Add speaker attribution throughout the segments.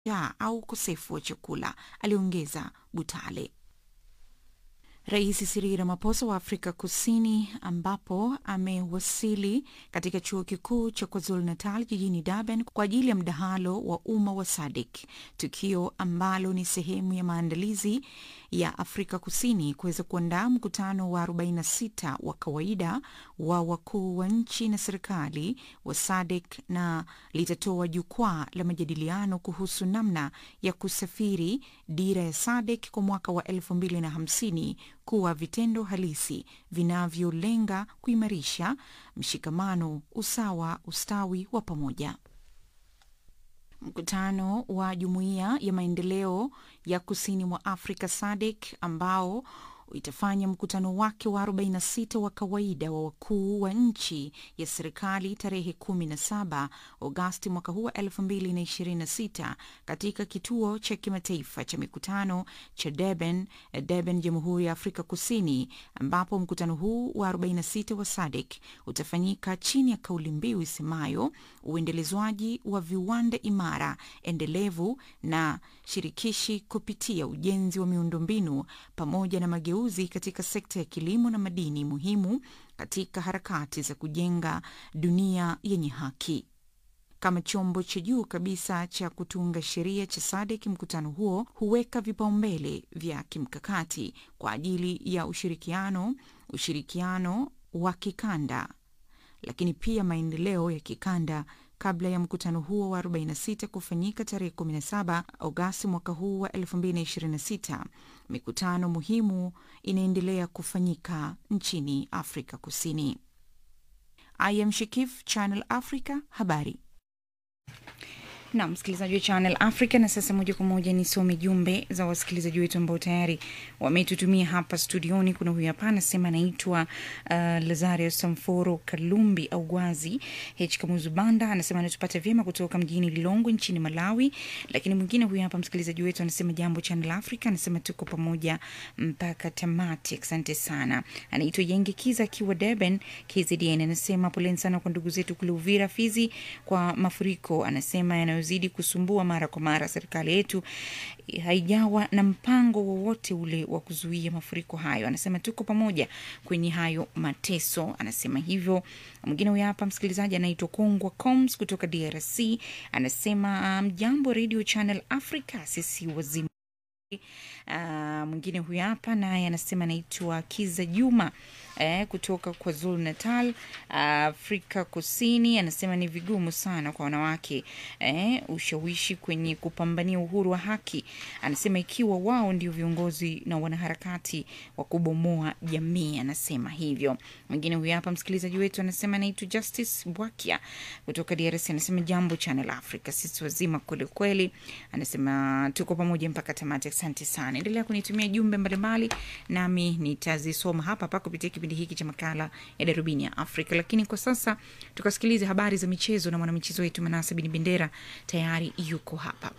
Speaker 1: au ukosefu wa chakula, aliongeza Butale. Rais Cyril Ramaphosa wa Afrika Kusini ambapo amewasili katika chuo kikuu cha KwaZulu-Natal jijini Durban kwa ajili ya mdahalo wa umma wa SADC, tukio ambalo ni sehemu ya maandalizi ya Afrika Kusini kuweza kuandaa mkutano wa 46 wa kawaida wa wakuu wa nchi na serikali wa SADC, na litatoa jukwaa la majadiliano kuhusu namna ya kusafiri dira ya SADC kwa mwaka wa 2050 kuwa vitendo halisi vinavyolenga kuimarisha mshikamano, usawa, ustawi wa pamoja. Mkutano wa Jumuiya ya Maendeleo ya Kusini mwa Afrika SADC ambao itafanya mkutano wake wa 46 wa kawaida wa wakuu wa nchi ya serikali tarehe 17 Agosti mwaka huu 2026 katika kituo cha kimataifa cha mikutano cha Durban, Jamhuri ya Afrika Kusini, ambapo mkutano huu wa 46 wa SADC utafanyika chini ya kauli mbiu isemayo uendelezwaji wa viwanda imara, endelevu na shirikishi kupitia ujenzi wa miundombinu pamoja na mageuzi katika sekta ya kilimo na madini muhimu katika harakati za kujenga dunia yenye haki. Kama chombo cha juu kabisa cha kutunga sheria cha SADC, mkutano huo huweka vipaumbele vya kimkakati kwa ajili ya ushirikiano wa kikanda, lakini pia maendeleo ya kikanda. Kabla ya mkutano huo wa 46 kufanyika tarehe 17 Agosti mwaka huu wa 2026, mikutano muhimu inaendelea kufanyika nchini Afrika Kusini. I am Shikif, Channel Africa, habari. Na msikilizaji wa Channel Africa, na sasa moja kwa moja nisome jumbe za wasikilizaji wetu ambao tayari wametutumia hapa studioni. Kuna huyu hapa anasema anaitwa Lazario Samforo Kalumbi au Gwazi H Kamuzu Banda, anasema anatupata vyema kutoka mjini Lilongwe nchini Malawi. Lakini mwingine huyu hapa msikilizaji wetu anasema jambo Channel Africa, anasema tuko pamoja mpaka tamati, asante sana. Anaitwa Yengekiza akiwa Durban KZN, anasema poleni sana kwa ndugu zetu kule Uvira Fizi kwa mafuriko, anasema yanayozidi kusumbua mara kwa mara. Serikali yetu haijawa na mpango wowote ule wa kuzuia mafuriko hayo, anasema tuko pamoja kwenye hayo mateso, anasema hivyo. Mwingine huyu hapa msikilizaji anaitwa Kongwa Coms kutoka DRC, anasema jambo Radio Channel Africa, sisi wazima. Mwingine huyu hapa naye anasema anaitwa Kiza Juma kutoka KwaZulu-Natal, Afrika Kusini, anasema ni vigumu sana kwa wanawake ushawishi kwenye kupambania uhuru wa haki, anasema ikiwa wao ndio viongozi na wanaharakati wa kubomoa jamii, anasema hivyo. Mwingine huyu hapa msikilizaji wetu anasema anaitwa Justice Bwakia kutoka DRC, anasema jambo Channel Africa, sisi wazima kweli kweli, anasema tuko pamoja mpaka tamati, asante sana. Endelea kunitumia jumbe mbalimbali nami nitazisoma hapa kupitia kipindi hiki cha makala ya Darubini ya Afrika. Lakini kwa sasa tukasikilize habari za michezo na mwanamichezo wetu Manase Bin Bendera tayari yuko hapa.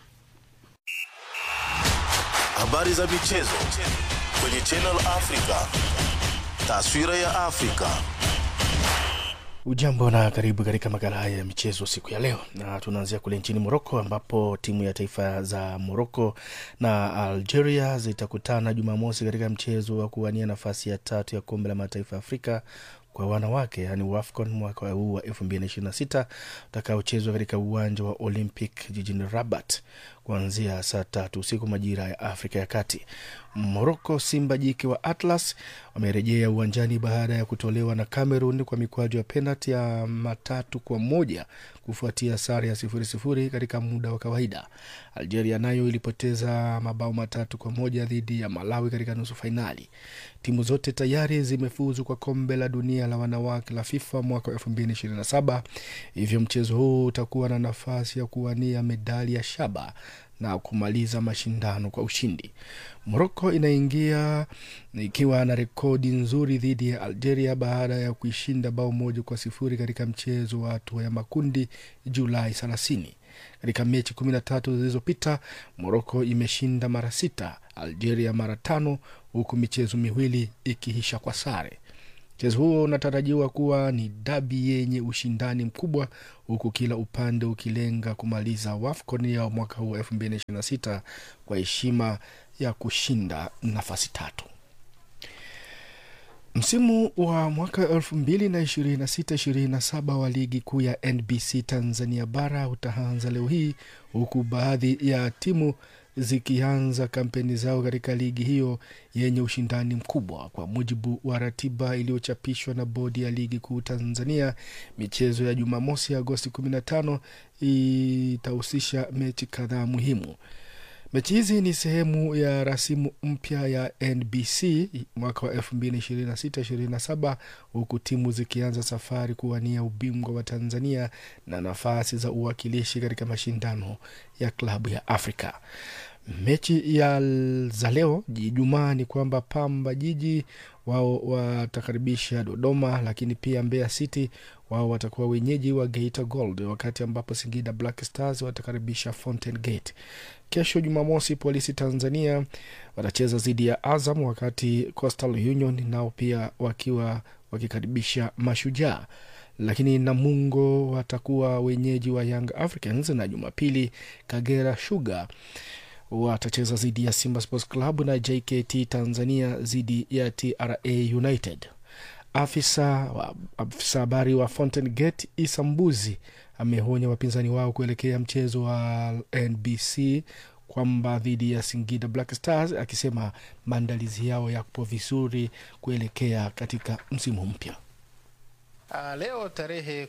Speaker 2: Habari za michezo kwenye Channel Africa. Taswira ya Afrika.
Speaker 3: Ujambo na karibu katika makala haya ya michezo siku ya leo, na tunaanzia kule nchini Morocco ambapo timu ya taifa za Morocco na Algeria zitakutana Jumamosi katika mchezo wa kuwania nafasi ya 3 ya kombe la mataifa Afrika kwa wanawake, yani WAFCON mwaka huu wa 2026 utakaochezwa katika uwanja wa Olympic jijini Rabat kuanzia saa 3 usiku majira ya Afrika ya Kati. Morocco Simba jike wa Atlas wamerejea uwanjani baada ya kutolewa na Cameroon kwa mikwaju ya penalty ya 3-1 kufuatia sare ya 0-0 katika muda wa kawaida. Algeria nayo ilipoteza mabao 3-1 dhidi ya Malawi katika nusu finali. Timu zote tayari zimefuzu kwa kombe la dunia la wanawake la FIFA mwaka 2027. Hivyo mchezo huu utakuwa na nafasi ya kuwania medali ya shaba na kumaliza mashindano kwa ushindi. Morocco inaingia ikiwa na rekodi nzuri dhidi ya Algeria baada ya kuishinda bao 1-0 katika mchezo wa hatua ya makundi Julai 30. Katika mechi 13 zilizopita, Morocco imeshinda mara 6, Algeria mara 5, huku michezo miwili ikiisha kwa sare. Mchezo huo unatarajiwa kuwa ni dabi yenye ushindani mkubwa, huku kila upande ukilenga kumaliza AFCON ya mwaka huu 2026 kwa heshima ya kushinda nafasi 3. Msimu wa mwaka 2026-27 wa ligi kuu ya NBC Tanzania bara utaanza leo hii, huku baadhi ya timu zikianza kampeni zao katika ligi hiyo yenye ushindani mkubwa. Kwa mujibu wa ratiba iliyochapishwa na bodi ya ligi kuu Tanzania, michezo ya Jumamosi Agosti 15 itahusisha mechi kadhaa muhimu. Mechi hizi ni sehemu ya rasimu mpya ya NBC mwaka wa 2026-27, huku timu zikianza safari kuwania ubingwa wa Tanzania na nafasi za uwakilishi katika mashindano ya klabu ya Afrika. Mechi ya za leo Ijumaa ni kwamba Pamba Jiji wao watakaribisha Dodoma, lakini pia Mbeya City wao watakuwa wenyeji wa Geita Gold, wakati ambapo Singida Black Stars watakaribisha Fountain Gate. Kesho Jumamosi Polisi Tanzania watacheza dhidi ya Azam, wakati Coastal Union nao pia wakikaribisha Mashujaa, lakini Namungo watakuwa wenyeji wa Young Africans, na Jumapili Kagera Sugar watacheza dhidi ya Simba Sports Club na JKT Tanzania dhidi ya TRA United. Afisa habari wa Fountain Gate Isambuzi amehonya wapinzani wao kuelekea mchezo wa NBC kwamba dhidi ya Singida Black Stars, akisema maandalizi yao yapo vizuri kuelekea katika msimu mpya.
Speaker 4: Leo tarehe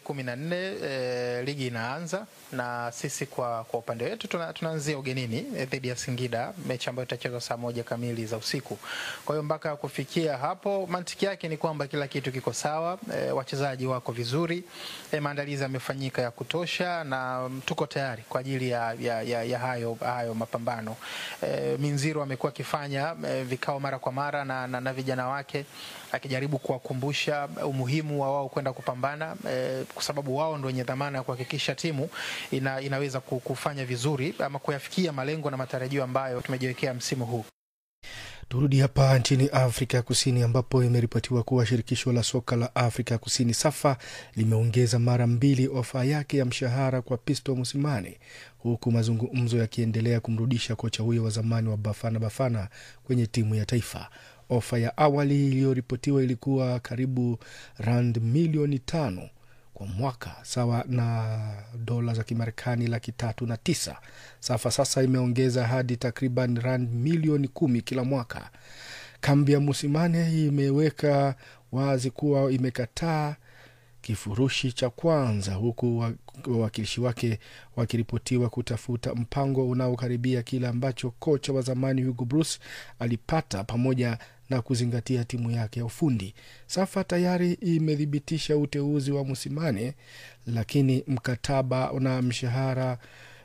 Speaker 4: 14 ligi inaanza, na sisi kwa upande wetu tunaanzia ugenini dhidi ya Singida, mechi ambayo itachezwa saa 1 kamili za usiku. Kwa hiyo mpaka kufikia hapo mantiki yake ni kwamba kila kitu kiko sawa, wachezaji wako vizuri, maandalizi yamefanyika ya kutosha, na tuko tayari kwa ajili ya hayo mapambano. Minziro amekuwa akifanya vikao mara kwa mara na vijana wake, akijaribu kuwakumbusha umuhimu wa wao kwenda kupambana, kwa sababu wao ndio wenye dhamana ya kuhakikisha timu inaweza kufanya vizuri ama kuyafikia malengo na matarajio ambayo tumejiwekea msimu huu.
Speaker 3: Turudi hapa nchini Afrika Kusini, ambapo imeripotiwa kuwa shirikisho la soka la Afrika Kusini SAFA limeongeza mara 2 ofa yake ya mshahara kwa Pisto Mosimane, huku mazungumzo yakiendelea kumrudisha kocha huyo wa zamani wa Bafana kwenye timu ya taifa. Ofa ya awali iliyoripotiwa ilikuwa karibu rand milioni 5 kwa mwaka, sawa na dola za Kimarekani 309,000. SAFA sasa imeongeza hadi takriban rand milioni 10 kila mwaka. Kambi ya Mosimane imeweka wazi kuwa imekataa kifurushi cha kwanza, huku wawakilishi wake wakiripotiwa kutafuta mpango unaokaribia kile ambacho kocha wa zamani Hugo Bruce alipata, pamoja na kuzingatia timu yake ya ufundi. SAFA tayari imedhibitisha uteuzi wa Mosimane, lakini mkataba na mshahara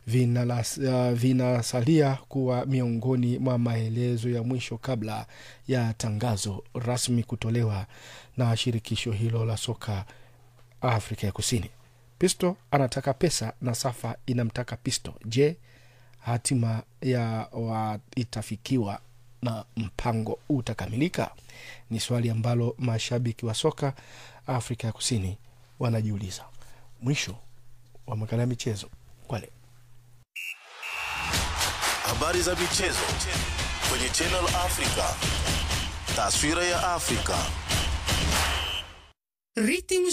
Speaker 3: vinasalia kuwa miongoni mwa maelezo ya mwisho kabla ya tangazo rasmi kutolewa na shirikisho hilo la soka Afrika ya Kusini. Pisto anataka pesa na SAFA inamtaka Pisto. Je, hatima ya itafikiwa na mpango utakamilika? Ni swali ambalo mashabiki wa soka Afrika ya Kusini wanajiuliza. Mwisho wa makala ya michezo kwa leo.
Speaker 2: Habari za michezo kwenye Channel Africa. Taswira ya Afrika.